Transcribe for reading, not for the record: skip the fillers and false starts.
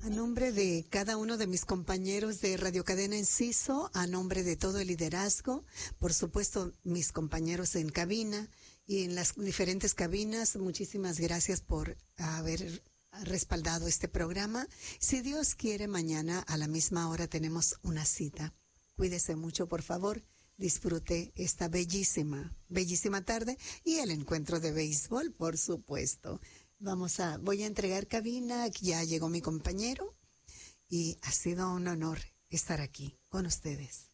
A nombre de cada uno de mis compañeros de Radio Cadena Enciso, a nombre de todo el liderazgo, por supuesto mis compañeros en cabina y en las diferentes cabinas, muchísimas gracias por haber respaldado este programa. Si Dios quiere, mañana a la misma hora tenemos una cita. Cuídese mucho, por favor. Disfrute esta bellísima, bellísima tarde y el encuentro de béisbol, por supuesto. Voy a entregar cabina, ya llegó mi compañero y ha sido un honor estar aquí con ustedes.